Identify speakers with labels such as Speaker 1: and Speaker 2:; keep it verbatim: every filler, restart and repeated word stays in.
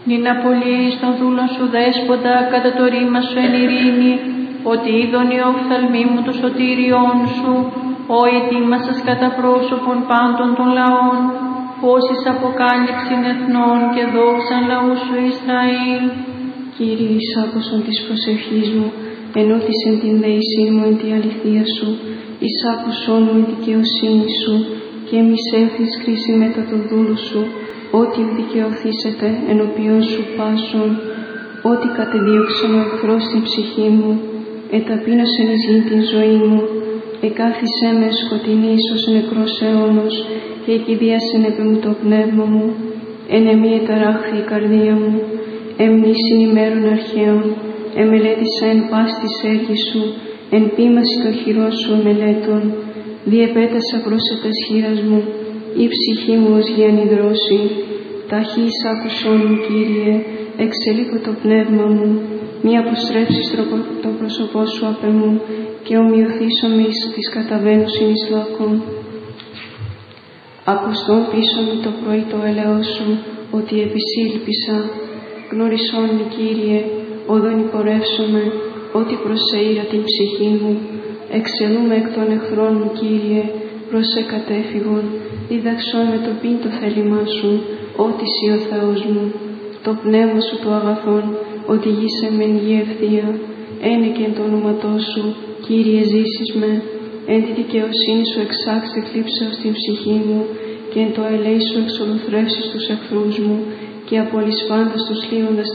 Speaker 1: Νυν απολύεις των δούλων σου δέσποτα, κατά το ρήμα σου εν ειρήνη, ότι είδον η οφθαλμή μου το σωτήριόν σου, ο ετοίμασας κατά πρόσωπον πάντων των λαών, πόσης αποκάλυψην εθνών και δόξαν λαού σου Ισραήλ.
Speaker 2: Κύριε, εις άκουσον της προσευχής μου, ενώτισεν την δέησή μου εν τη αληθεία σου, εις άκουσον μου η δικαιοσύνη σου, και εμείς έλθεις κρίση μετά το δούλου σου, ότι δικαιωθήσετε ενωπιών σου πάσων, ότι κατεδίωξαν ο εχθρός την ψυχή μου, εταπείνωσεν εις γη την ζωή μου, εκάθισέ με σκοτεινής ως νεκρός αιώνος, και εκηδίασεν επί μου το πνεύμα μου, εν εμή εταράχθη η καρδία μου, εμνήσιν ημέρων αρχαίων, εμελέτησα εν πάση της έργης σου, εν ποίμαση το χειρό σου εμελέτων, διεπέτασα πρόσετας χείρας μου, η ψυχή μου ως γιανιδρώση, ταχύς άκουσόν μου, Κύριε, εξελίκω το πνεύμα μου, μη αποστρέψεις το πρόσωπό σου απ' εμού, και ομοιωθήσομαι εις της καταβαίνουσιν εις λάκων. Ακουστών πίσω μου το πρωί το έλεος σου, ότι επισήλπισα, γνωρισόν μη, Κύριε, όδον υπορεύσομαι, ότι προσεήρα την ψυχή μου, εξελούμε εκ των εχθρών μου, Κύριε, προς εκατέφυγον, διδαξόν με το πίν το θέλημά σου, ότι σοι ο Θεός μου, το πνεύμα σου το αγαθόν, οδηγήσε με εν γη ευθεία, ένε και εν το όνοματό σου, Κύριε, ζήσεις με, εν τη δικαιοσύνη σου εξάξτε θλίψεως την ψυχή μου, και εν το ελέη σου εξολουθρεύσεις τους εχθρούς μου, και απολυσφάντας τους λύοντας